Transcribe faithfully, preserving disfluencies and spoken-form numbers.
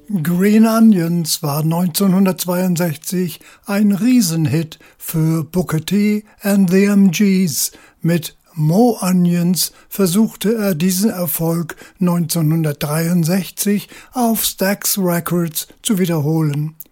Green Onions war neunzehnhundertzweiundsechzig ein Riesenhit für Booker T. and the M Gs. Mit More Onions versuchte er diesen Erfolg neunzehnhundertdreiundsechzig auf Stax Records zu wiederholen.